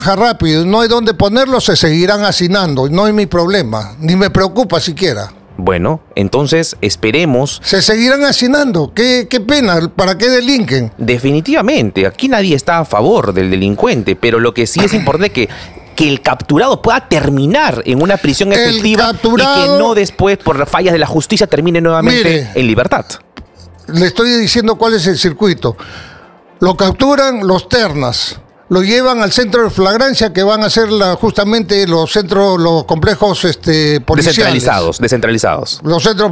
rápido y no hay dónde ponerlo, se seguirán hacinando. No es mi problema, ni me preocupa siquiera. Bueno, entonces esperemos. Se seguirán hacinando. Qué pena, ¿para qué delinquen? Definitivamente, aquí nadie está a favor del delincuente, pero lo que sí es importante es que el capturado pueda terminar en una prisión efectiva y que no después, por las fallas de la justicia, termine nuevamente en libertad. Le estoy diciendo cuál es el circuito. Lo capturan los ternas, lo llevan al centro de flagrancia, que van a ser justamente los complejos policiales. Descentralizados.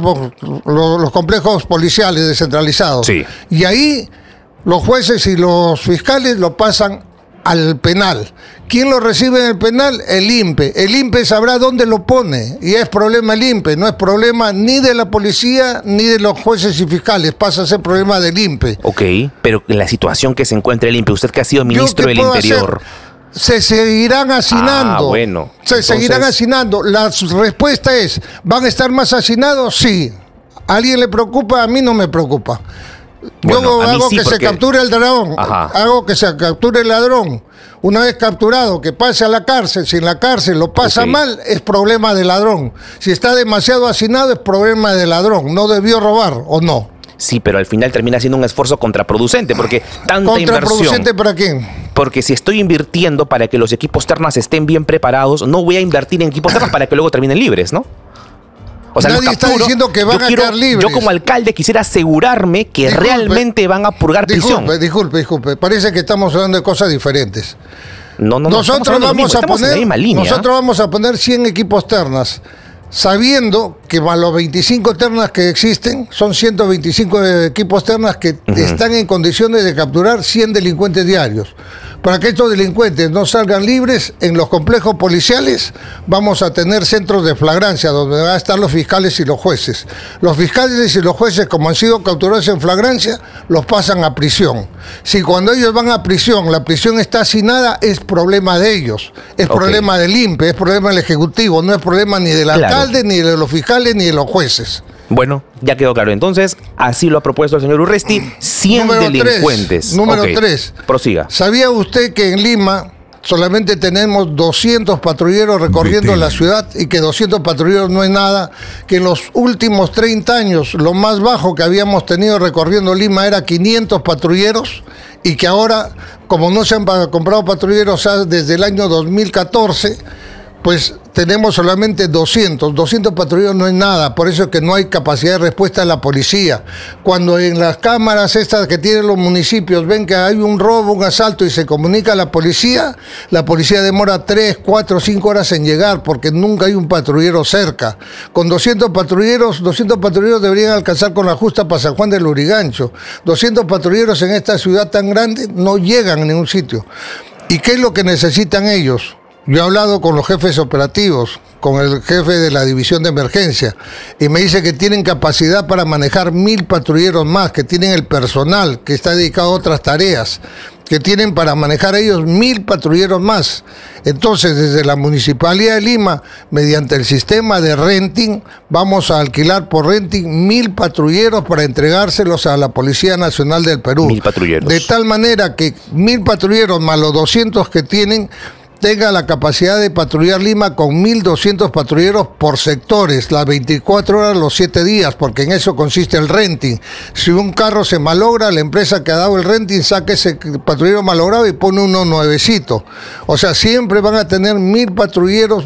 Los complejos policiales descentralizados. Sí. Y ahí los jueces y los fiscales lo pasan al penal. ¿Quién lo recibe en el penal? El INPE. El INPE sabrá dónde lo pone. Y es problema del INPE, no es problema ni de la policía ni de los jueces y fiscales. Pasa a ser problema del INPE. Ok, pero en la situación que se encuentra el INPE, usted que ha sido ministro del Interior... Se seguirán hacinando. Bueno. Se seguirán hacinando. La respuesta es, ¿van a estar más hacinados? Sí. ¿A alguien le preocupa? A mí no me preocupa. Bueno, yo hago sí, que se capture el ladrón. Hago que se capture el ladrón. Una vez capturado, que pase a la cárcel. Si en la cárcel lo pasa mal, es problema del ladrón. Si está demasiado hacinado, es problema del ladrón. No debió robar, ¿o no? Sí, pero al final termina siendo un esfuerzo contraproducente, porque tanta inversión... ¿Contraproducente para quién? Porque si estoy invirtiendo para que los equipos ternas estén bien preparados, no voy a invertir en equipos ternas para que luego terminen libres, ¿no? O sea, nadie está diciendo que van a quedar libres. Yo como alcalde quisiera asegurarme que realmente van a purgar prisión. Disculpe. Parece que estamos hablando de cosas diferentes. No. Nosotros vamos a poner 100 equipos ternas, sabiendo que más los 25 ternas que existen, son 125 equipos ternas que están en condiciones de capturar 100 delincuentes diarios. Para que estos delincuentes no salgan libres, en los complejos policiales vamos a tener centros de flagrancia donde van a estar los fiscales y los jueces. Los fiscales y los jueces, como han sido capturados en flagrancia, los pasan a prisión. Si cuando ellos van a prisión, la prisión está hacinada, es problema de ellos, es problema del INPE, es problema del Ejecutivo, no es problema ni del alcalde, ni de los fiscales, ni de los jueces. Bueno, ya quedó claro. Entonces, así lo ha propuesto el señor Urresti, 100 delincuentes. Número 3. Prosiga. ¿Sabía usted que en Lima solamente tenemos 200 patrulleros recorriendo la ciudad y que 200 patrulleros no es nada? Que en los últimos 30 años lo más bajo que habíamos tenido recorriendo Lima era 500 patrulleros y que ahora, como no se han comprado patrulleros desde el año 2014, pues tenemos solamente 200 patrulleros no es nada, por eso es que no hay capacidad de respuesta de la policía. Cuando en las cámaras estas que tienen los municipios ven que hay un robo, un asalto y se comunica a la policía demora 3, 4, 5 horas en llegar porque nunca hay un patrullero cerca. Con 200 patrulleros deberían alcanzar con la justa para San Juan del Lurigancho. 200 patrulleros en esta ciudad tan grande no llegan a ningún sitio. ¿Y qué es lo que necesitan ellos? Yo he hablado con los jefes operativos, con el jefe de la división de emergencia, y me dice que tienen capacidad para manejar 1000 patrulleros más, que tienen el personal que está dedicado a otras tareas, que tienen para manejar ellos 1000 patrulleros más. Entonces, desde la Municipalidad de Lima, mediante el sistema de renting, vamos a alquilar por renting 1000 patrulleros para entregárselos a la Policía Nacional del Perú. 1000 patrulleros. De tal manera que 1000 patrulleros más los 200 que tienen, tenga la capacidad de patrullar Lima con 1200 patrulleros por sectores, las 24 horas, los 7 días, porque en eso consiste el renting. Si un carro se malogra, la empresa que ha dado el renting saca ese patrullero malogrado y pone uno nuevecito. O sea, siempre van a tener 1000 patrulleros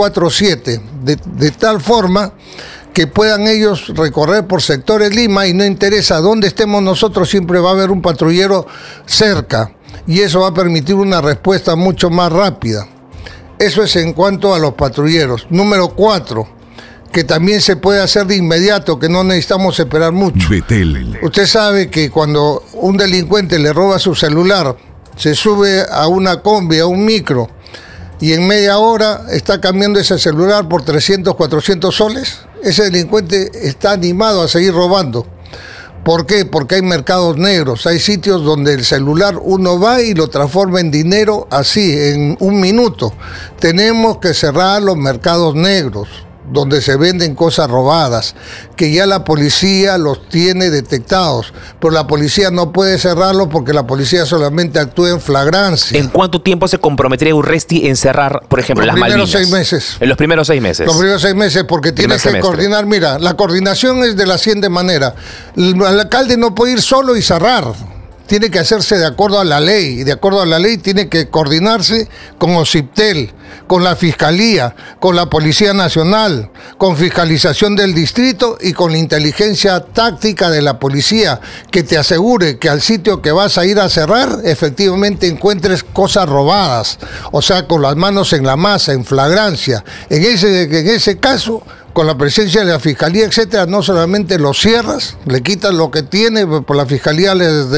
24/7, de tal forma que puedan ellos recorrer por sectores Lima y no interesa dónde estemos nosotros, siempre va a haber un patrullero cerca. Y eso va a permitir una respuesta mucho más rápida. Eso es en cuanto a los patrulleros. Número 4, que también se puede hacer de inmediato, que no necesitamos esperar mucho. Usted sabe que cuando un delincuente le roba su celular, se sube a una combi, a un micro, y en media hora está cambiando ese celular por 300, 400 soles, ese delincuente está animado a seguir robando. ¿Por qué? Porque hay mercados negros, hay sitios donde el celular uno va y lo transforma en dinero así, en un minuto. Tenemos que cerrar los mercados negros. donde se venden cosas robadas, que ya la policía los tiene detectados, pero la policía no puede cerrarlo porque la policía solamente actúa en flagrancia. ¿En cuánto tiempo se comprometería Urresti en cerrar, por ejemplo, las Malvinas? Los primeros 6 meses. En los primeros 6 meses. Los primeros 6 meses, porque tiene que coordinar. Mira, la coordinación es de la siguiente manera. El alcalde no puede ir solo y cerrar. Tiene que hacerse de acuerdo a la ley. Y de acuerdo a la ley tiene que coordinarse con OCIPTEL, con la Fiscalía, con la Policía Nacional, con fiscalización del distrito y con la inteligencia táctica de la policía, que te asegure que al sitio que vas a ir a cerrar efectivamente encuentres cosas robadas. O sea, con las manos en la masa, en flagrancia. En ese caso, con la presencia de la Fiscalía, etcétera, no solamente los cierras, le quitas lo que tiene, por la Fiscalía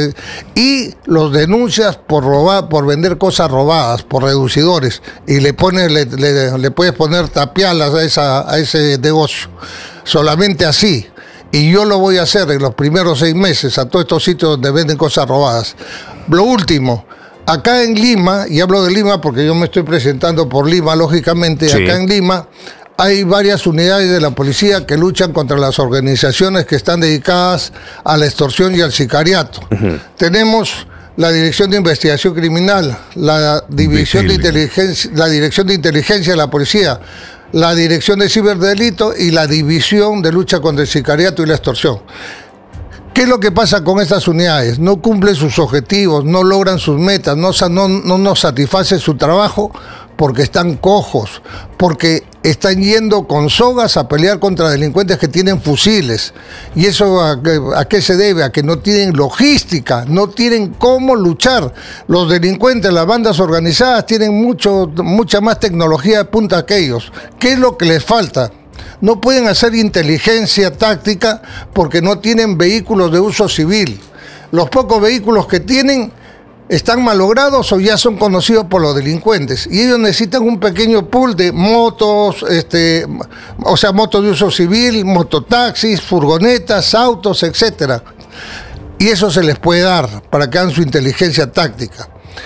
y los denuncias por robar, por vender cosas robadas, por reducidores, y le puedes poner tapialas a ese negocio. Solamente así. Y yo lo voy a hacer en los primeros 6 meses a todos estos sitios donde venden cosas robadas. Lo último, acá en Lima, y hablo de Lima porque yo me estoy presentando por Lima, lógicamente, sí. Acá en Lima hay varias unidades de la policía que luchan contra las organizaciones que están dedicadas a la extorsión y al sicariato. Uh-huh. Tenemos la Dirección de Investigación Criminal, la Dirección de Inteligencia de la Policía, la Dirección de Ciberdelito y la División de Lucha contra el Sicariato y la Extorsión. ¿Qué es lo que pasa con estas unidades? No cumplen sus objetivos, no logran sus metas, no nos satisface su trabajo porque están cojos, porque están yendo con sogas a pelear contra delincuentes que tienen fusiles. ¿Y eso a qué se debe? A que no tienen logística, no tienen cómo luchar. Los delincuentes, las bandas organizadas tienen mucha más tecnología de punta que ellos. ¿Qué es lo que les falta? No pueden hacer inteligencia táctica porque no tienen vehículos de uso civil. Los pocos vehículos que tienen están malogrados o ya son conocidos por los delincuentes. Y ellos necesitan un pequeño pool de motos, motos de uso civil, mototaxis, furgonetas, autos, etc. Y eso se les puede dar para que hagan su inteligencia táctica.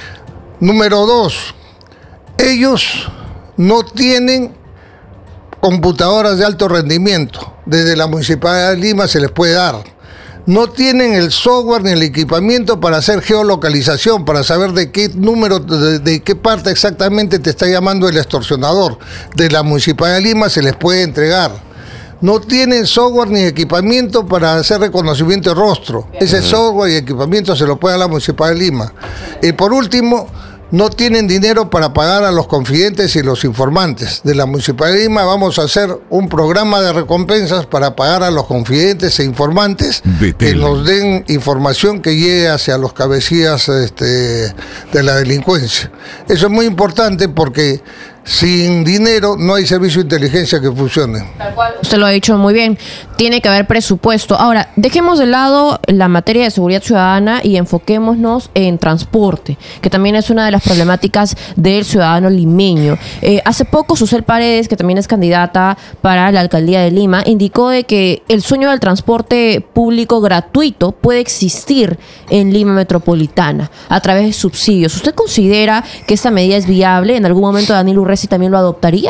Número 2, ellos no tienen computadoras de alto rendimiento. Desde la Municipalidad de Lima se les puede dar. No tienen el software ni el equipamiento para hacer geolocalización, para saber de qué número, de qué parte exactamente te está llamando el extorsionador. De la Municipalidad de Lima se les puede entregar. No tienen software ni equipamiento para hacer reconocimiento de rostro. Ese software y equipamiento se lo puede dar la Municipalidad de Lima. Y por último, no tienen dinero para pagar a los confidentes y los informantes. De la Municipalidad de Lima vamos a hacer un programa de recompensas para pagar a los confidentes e informantes que nos den información que llegue hacia los cabecillas de la delincuencia. Eso es muy importante porque sin dinero no hay servicio de inteligencia que funcione. Tal cual. Usted lo ha dicho muy bien. Tiene que haber presupuesto. Ahora, dejemos de lado la materia de seguridad ciudadana y enfoquémonos en transporte, que también es una de las problemáticas del ciudadano limeño. Hace poco Susel Paredes, que también es candidata para la alcaldía de Lima, indicó de que el sueño del transporte público gratuito puede existir en Lima metropolitana a través de subsidios. ¿Usted considera que esta medida es viable? ¿En algún momento Daniel Urresti también lo adoptaría?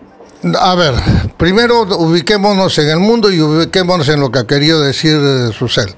A ver, primero ubiquémonos en el mundo y ubiquémonos en lo que ha querido decir Susel.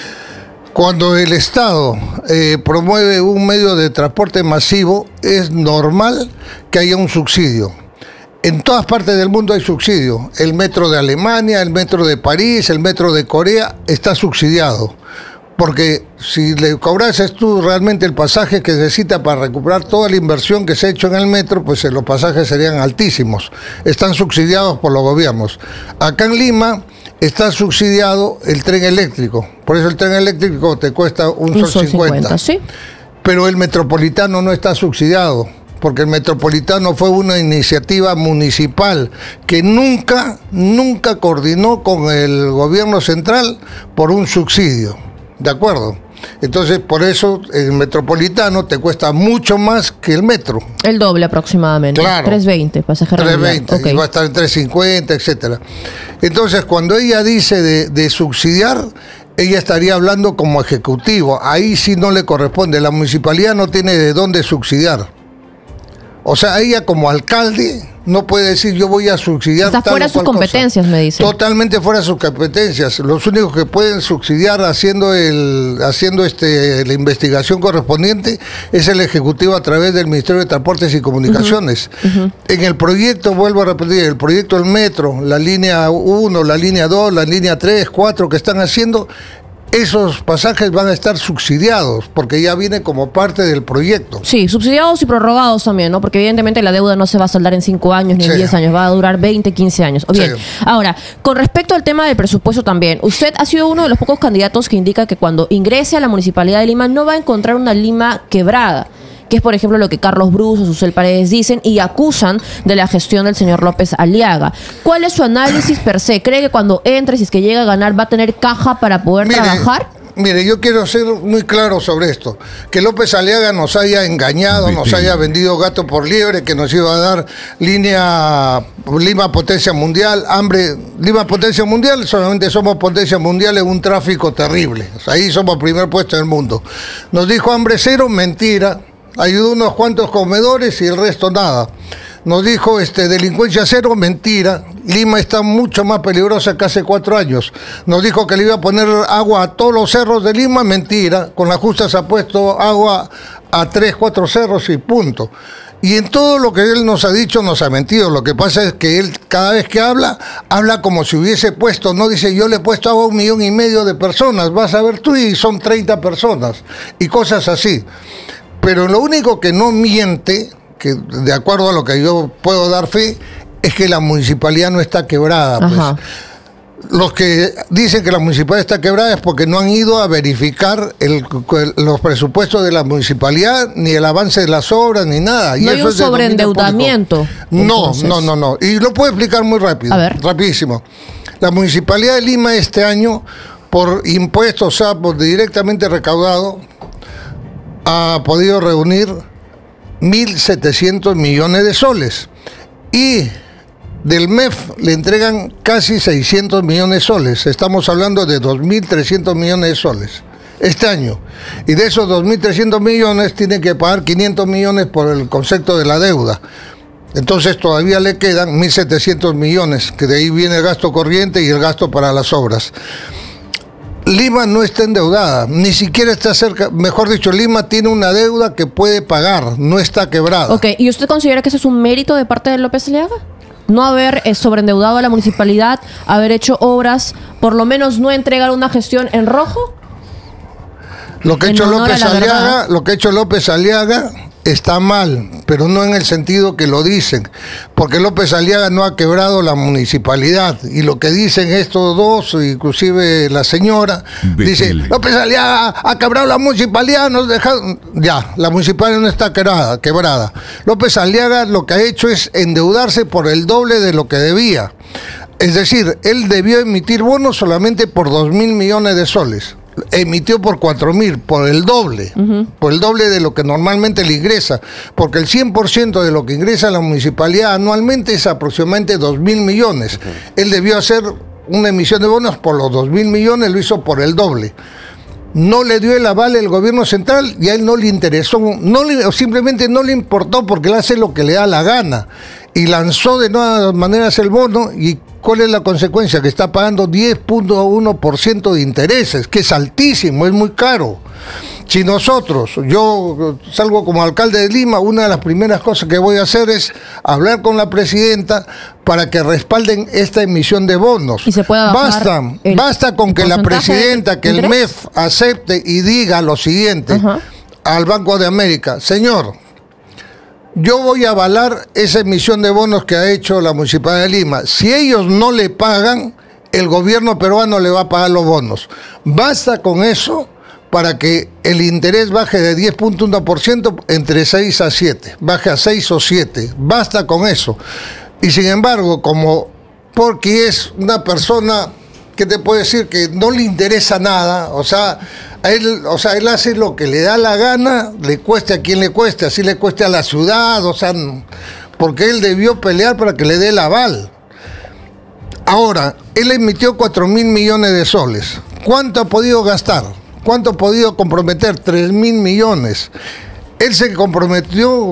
Cuando el Estado promueve un medio de transporte masivo, es normal que haya un subsidio. En todas partes del mundo hay subsidio. El metro de Alemania, el metro de París, el metro de Corea está subsidiado. Porque si le cobrases tú realmente el pasaje que necesita para recuperar toda la inversión que se ha hecho en el metro, pues los pasajes serían altísimos. Están subsidiados por los gobiernos. Acá en Lima está subsidiado el tren eléctrico. Por eso el tren eléctrico te cuesta un sol 50. ¿Sí? Pero el metropolitano no está subsidiado, porque el metropolitano fue una iniciativa municipal que nunca coordinó con el gobierno central por un subsidio. ¿De acuerdo? Entonces, por eso el metropolitano te cuesta mucho más que el metro. El doble aproximadamente. Claro. 320, pasaje regular. 320, okay. Y va a estar en 350, etcétera. Entonces, cuando ella dice de subsidiar, ella estaría hablando como ejecutivo. Ahí sí no le corresponde. La municipalidad no tiene de dónde subsidiar. O sea, ella como alcalde no puede decir yo voy a subsidiar. Está fuera de sus competencias, me dice. Totalmente fuera de sus competencias. Los únicos que pueden subsidiar haciendo la investigación correspondiente es el Ejecutivo a través del Ministerio de Transportes y Comunicaciones. En el proyecto, vuelvo a repetir, el proyecto del metro, la línea 1, la línea 2, la línea 3, 4 que están haciendo, esos pasajes van a estar subsidiados porque ya viene como parte del proyecto. Sí, subsidiados y prorrogados también, ¿no? Porque evidentemente la deuda no se va a saldar en 5 años ni en 10 años, va a durar 20, 15 años. Bien, ahora, con respecto al tema del presupuesto también, usted ha sido uno de los pocos candidatos que indica que cuando ingrese a la Municipalidad de Lima no va a encontrar una Lima quebrada, que es, por ejemplo, lo que Carlos Brus o Susel Paredes dicen y acusan de la gestión del señor López Aliaga. ¿Cuál es su análisis per se? ¿Cree que cuando entre, si es que llega a ganar, va a tener caja para poder trabajar? Mire, yo quiero ser muy claro sobre esto. Que López Aliaga nos haya engañado, nos haya vendido gato por liebre, que nos iba a dar Lima potencia mundial, Lima potencia mundial, solamente somos potencia mundial en un tráfico terrible. O sea, ahí somos primer puesto en el mundo. Nos dijo hambre cero, mentira. Ayudó unos cuantos comedores y el resto nada. Nos dijo delincuencia cero, mentira. Lima está mucho más peligrosa que hace 4 años. Nos dijo que le iba a poner agua a todos los cerros de Lima, mentira. Con la justa se ha puesto agua a 3, 4 cerros y punto. Y en todo lo que él nos ha dicho nos ha mentido. Lo que pasa es que él cada vez que habla como si hubiese puesto, no dice yo le he puesto agua a 1,5 millones de personas, vas a ver tú y son 30 personas y cosas así. Pero lo único que no miente, que de acuerdo a lo que yo puedo dar fe, es que la municipalidad no está quebrada. Pues. Los que dicen que la municipalidad está quebrada es porque no han ido a verificar los presupuestos de la municipalidad, ni el avance de las obras, ni nada. No hay un sobreendeudamiento. No. Y lo puedo explicar muy rápido, rapidísimo. La municipalidad de Lima este año, por impuestos, o sea, por directamente recaudado, ha podido reunir 1.700 millones de soles y del MEF le entregan casi 600 millones de soles. Estamos hablando de 2.300 millones de soles este año. Y de esos 2.300 millones tiene que pagar 500 millones por el concepto de la deuda. Entonces todavía le quedan 1.700 millones, que de ahí viene el gasto corriente y el gasto para las obras. Lima no está endeudada, ni siquiera está cerca, mejor dicho, Lima tiene una deuda que puede pagar, no está quebrada. Ok, ¿y usted considera que ese es un mérito de parte de López Aliaga? No haber sobreendeudado a la municipalidad, haber hecho obras, por lo menos no entregar una gestión en rojo. Lo que ha hecho López Aliaga está mal, pero no en el sentido que lo dicen, porque López Aliaga no ha quebrado la municipalidad, y lo que dicen estos dos, inclusive la señora, dice, López Aliaga ha quebrado la municipalidad, nos dejaron... Ya, la municipalidad no está quebrada. López Aliaga lo que ha hecho es endeudarse por el doble de lo que debía. Es decir, él debió emitir bonos solamente por 2.000 millones de soles. Emitió por 4.000, por el doble de lo que normalmente le ingresa, porque el 100% de lo que ingresa a la municipalidad anualmente es aproximadamente 2.000 millones. Él debió hacer una emisión de bonos por los 2.000 millones, lo hizo por el doble. No le dio el aval el gobierno central y a él no le interesó, simplemente no le importó, porque él hace lo que le da la gana y lanzó de todas maneras el bono. ¿Y cuál es la consecuencia? Que está pagando 10.1% de intereses, que es altísimo, es muy caro. Si yo salgo como alcalde de Lima, una de las primeras cosas que voy a hacer es hablar con la presidenta para que respalden esta emisión de bonos. Y se pueda bajar basta con que la presidenta, que el MEF acepte y diga lo siguiente al Banco de América: señor, yo voy a avalar esa emisión de bonos que ha hecho la Municipalidad de Lima. Si ellos no le pagan, el gobierno peruano le va a pagar los bonos. Basta con eso para que el interés baje de 10.1% entre 6 a 7, baje a 6 o 7. Basta con eso. Y sin embargo, porque es una persona, ¿qué te puedo decir? Que no le interesa nada, él hace lo que le da la gana, le cueste a quien le cueste, así le cueste a la ciudad, porque él debió pelear para que le dé el aval. Ahora, él emitió 4.000 millones de soles. ¿Cuánto ha podido gastar? ¿Cuánto ha podido comprometer? 3.000 millones. Él se comprometió,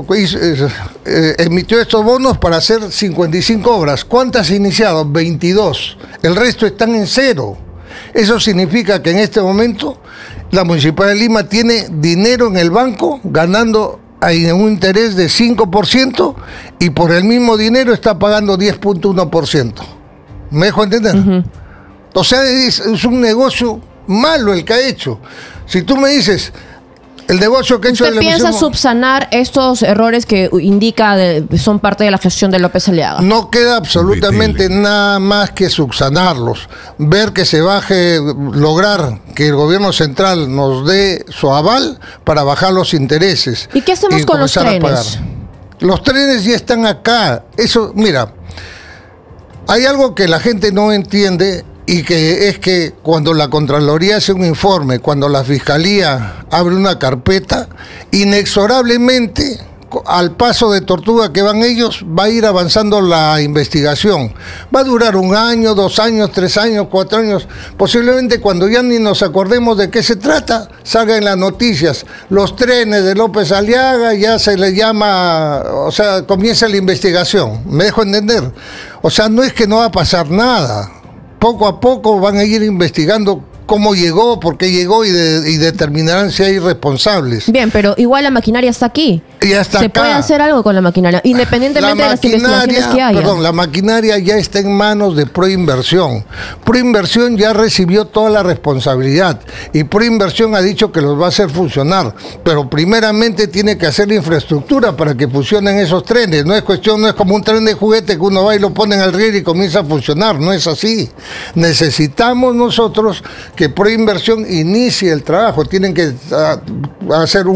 emitió estos bonos para hacer 55 obras. ¿Cuántas ha iniciado? 22. El resto están en cero. Eso significa que en este momento la Municipalidad de Lima tiene dinero en el banco ganando un interés de 5% y por el mismo dinero está pagando 10.1%. ¿Me dejo entender? Uh-huh. O sea, es un negocio malo el que ha hecho. Si tú me dices... El negocio que ha hecho... ¿Usted piensa subsanar estos errores que indica son parte de la gestión de López Aliaga? No queda absolutamente nada más que subsanarlos. Ver que se baje, lograr que el gobierno central nos dé su aval para bajar los intereses. ¿Y qué hacemos con los trenes? Los trenes ya están acá. Eso, mira, hay algo que la gente no entiende... Y que es que cuando la Contraloría hace un informe, cuando la Fiscalía abre una carpeta, inexorablemente, al paso de tortuga que van ellos, va a ir avanzando la investigación. Va a durar 1 año, 2 años, 3 años, 4 años. Posiblemente cuando ya ni nos acordemos de qué se trata, salga en las noticias. Los trenes de López Aliaga ya se le llama, o sea, comienza la investigación. ¿Me dejo entender? O sea, no es que no va a pasar nada. Poco a poco van a ir investigando cómo llegó, por qué llegó y determinarán si hay responsables. Bien, pero igual la maquinaria está aquí. Ya está Se acá. puede hacer algo con la maquinaria, independientemente de las investigaciones que haya. Perdón, la maquinaria ya está en manos de Proinversión. Proinversión ya recibió toda la responsabilidad y Proinversión ha dicho que los va a hacer funcionar, pero primeramente tiene que hacer la infraestructura para que funcionen esos trenes. No es como un tren de juguete que uno va y lo pone en el riel y comienza a funcionar. No es así. Necesitamos nosotros que Proinversión inicie el trabajo. Tienen que hacer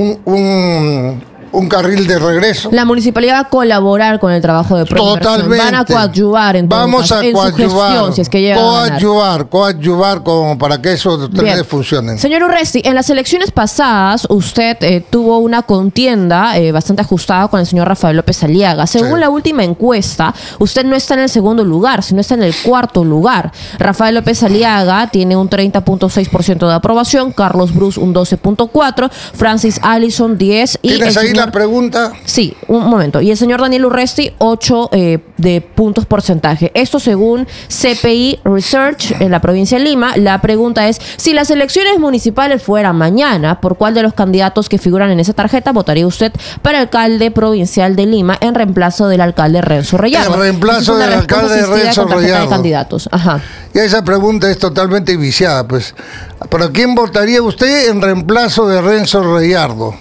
un carril de regreso. La municipalidad va a colaborar con el trabajo de Proinversión. Totalmente. Van a coadyuvar entonces. Vamos a coadyuvar, si es que coadyuvar como para que esos trenes funcionen. Señor Urresti, en las elecciones pasadas usted tuvo una contienda bastante ajustada con el señor Rafael López Aliaga. Según la última encuesta, usted no está en el segundo lugar, sino está en el cuarto lugar. Rafael López Aliaga tiene un 30.6% de aprobación, Carlos Brus un 12.4%, Francis Allison 10% y ¿Tienes ahí la pregunta? Sí, un momento. Y el señor Daniel Urresti, 8 de puntos porcentaje. Esto según CPI Research en la provincia de Lima. La pregunta es, si las elecciones municipales fueran mañana, ¿por cuál de los candidatos que figuran en esa tarjeta votaría usted para alcalde provincial de Lima en reemplazo del alcalde Renzo Reyardo? En reemplazo del alcalde Renzo Reyardo. De candidatos. Ajá. Y esa pregunta es totalmente viciada, pues. ¿Para quién votaría usted en reemplazo de Renzo Reyardo?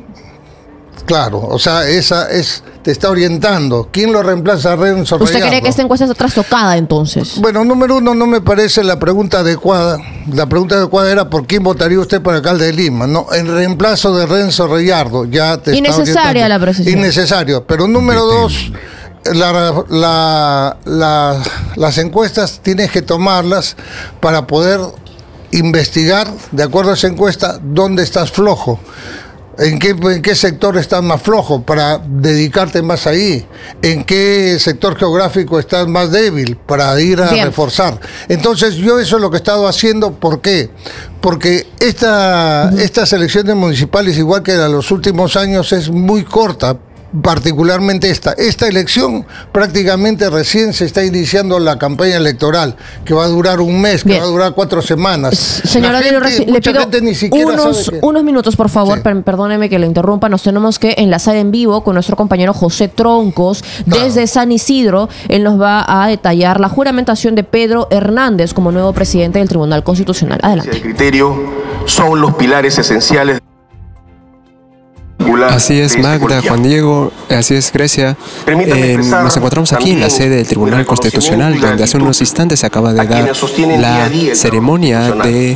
Claro, o sea, te está orientando. ¿Quién lo reemplaza a Renzo Reyardo? ¿Usted cree que esta encuesta está trastocada entonces? Bueno, número uno, no me parece la pregunta adecuada. La pregunta adecuada era ¿por quién votaría usted para alcalde de Lima? No, en reemplazo de Renzo Reyardo. Ya te innecesaria la precisión. Innecesario. Pero número dos, las encuestas tienes que tomarlas para poder investigar, de acuerdo a esa encuesta, dónde estás flojo. ¿En qué sector estás más flojo para dedicarte más ahí? ¿En qué sector geográfico estás más débil para ir a reforzar? Entonces yo eso es lo que he estado haciendo. ¿Por qué? Porque estas elecciones municipales, igual que en los últimos años, es muy corta. Particularmente esta elección prácticamente recién se está iniciando la campaña electoral, que va a durar un mes, que va a durar 4 semanas. Señora, le pido unos minutos, por favor, perdóneme que le interrumpa. Nos tenemos que enlazar en vivo con nuestro compañero José Troncos desde San Isidro. Él nos va a detallar la juramentación de Pedro Hernández como nuevo presidente del Tribunal Constitucional. Adelante. El criterio son los pilares esenciales. Así es, Magda, Juan Diego, así es, Grecia. Nos encontramos aquí en la sede del Tribunal Constitucional, donde hace unos instantes se acaba de dar la ceremonia de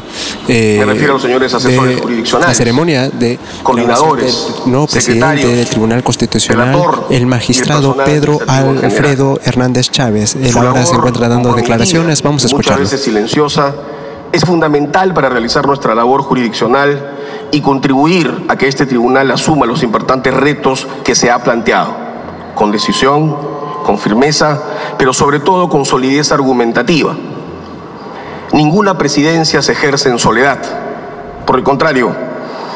coordinadores, nuevo presidente del Tribunal Constitucional, el magistrado Pedro Alfredo Hernández Chávez. Él ahora se encuentra dando declaraciones, vamos a escucharlo. Muchas veces silenciosa, es fundamental para realizar nuestra labor jurisdiccional y contribuir a que este tribunal asuma los importantes retos que se ha planteado, con decisión, con firmeza, pero sobre todo con solidez argumentativa. Ninguna presidencia se ejerce en soledad. Por el contrario,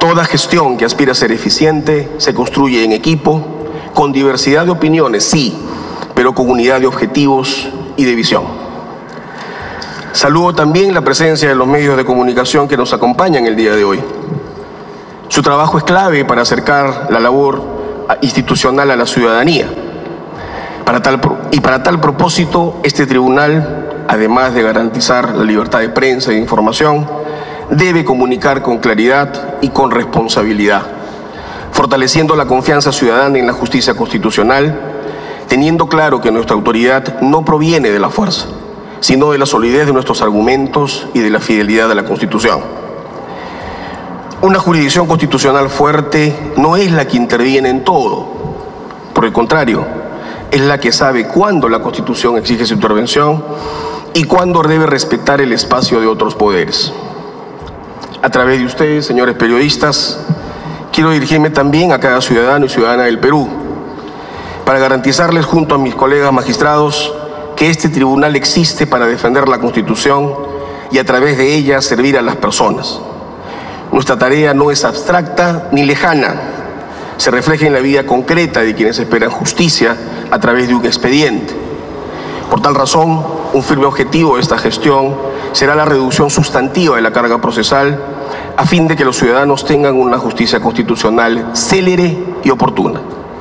Toda gestión que aspira a ser eficiente se construye en equipo, con diversidad de opiniones, sí, pero con unidad de objetivos y de visión. Saludo también la presencia de los medios de comunicación que nos acompañan el día de hoy. Su trabajo es clave para acercar la labor institucional a la ciudadanía. Para tal propósito, este tribunal, además de garantizar la libertad de prensa e de información, debe comunicar con claridad y con responsabilidad, fortaleciendo la confianza ciudadana en la justicia constitucional, teniendo claro que nuestra autoridad no proviene de la fuerza, sino de la solidez de nuestros argumentos y de la fidelidad a la Constitución. Una jurisdicción constitucional fuerte no es la que interviene en todo, por el contrario, es la que sabe cuándo la Constitución exige su intervención y cuándo debe respetar el espacio de otros poderes. A través de ustedes, señores periodistas, quiero dirigirme también a cada ciudadano y ciudadana del Perú para garantizarles junto a mis colegas magistrados que este tribunal existe para defender la Constitución y a través de ella servir a las personas. Nuestra tarea no es abstracta ni lejana, se refleja en la vida concreta de quienes esperan justicia a través de un expediente. Por tal razón, un firme objetivo de esta gestión será la reducción sustantiva de la carga procesal a fin de que los ciudadanos tengan una justicia constitucional célere y oportuna.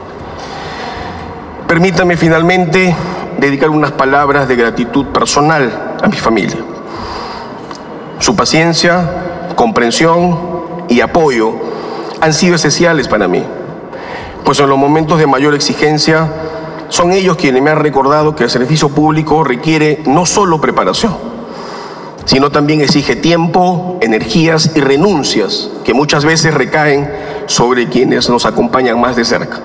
Permítame finalmente dedicar unas palabras de gratitud personal a mi familia. Su paciencia, comprensión y apoyo han sido esenciales para mí, pues en los momentos de mayor exigencia son ellos quienes me han recordado que el servicio público requiere no solo preparación, sino también exige tiempo, energías y renuncias que muchas veces recaen sobre quienes nos acompañan más de cerca.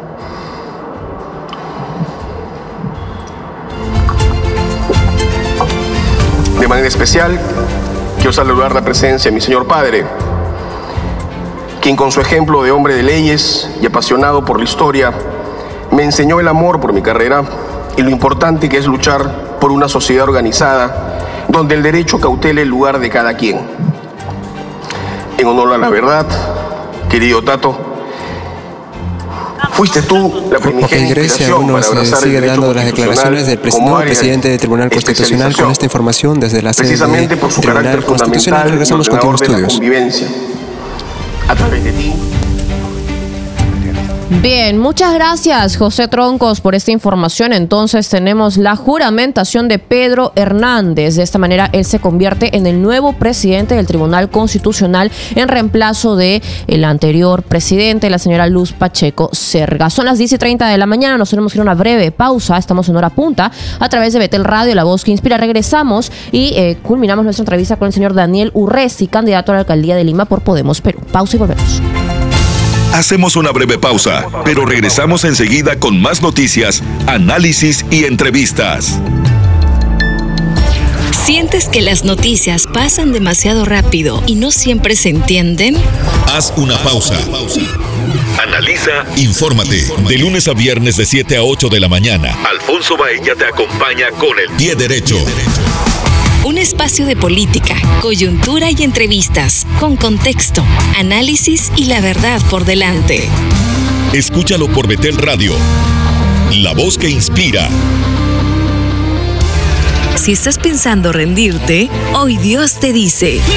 De manera especial, quiero saludar la presencia de mi señor padre, quien con su ejemplo de hombre de leyes y apasionado por la historia, me enseñó el amor por mi carrera y lo importante que es luchar por una sociedad organizada donde el derecho cautele el lugar de cada quien. En honor a la verdad, querido Tato, fuiste tú la primigenia inspiración para abrazar sigue dando las declaraciones del nuevo presidente del Tribunal Constitucional con esta información desde la sede del Tribunal Constitucional. Regresamos contigo a estudios. A través de ti. Bien, muchas gracias, José Troncos, por esta información. Entonces tenemos la juramentación de Pedro Hernández. De esta manera, él se convierte en el nuevo presidente del Tribunal Constitucional en reemplazo de el anterior presidente, la señora Luz Pacheco Serga. Son las 10:30 de la mañana, nos tenemos que ir a una breve pausa. Estamos en Hora Punta a través de Betel Radio, La Voz que Inspira. Regresamos y culminamos nuestra entrevista con el señor Daniel Urresti, candidato a la alcaldía de Lima por Podemos Perú. Pausa y volvemos. Hacemos una breve pausa, pero regresamos enseguida con más noticias, análisis y entrevistas. ¿Sientes que las noticias pasan demasiado rápido y no siempre se entienden? Haz una pausa. Analiza, infórmate. De lunes a viernes de 7 a 8 de la mañana. Alfonso Baella te acompaña con El Pie Derecho. Un espacio de política, coyuntura y entrevistas, con contexto, análisis y la verdad por delante. Escúchalo por Betel Radio, La Voz que Inspira. Si estás pensando rendirte, hoy Dios te dice: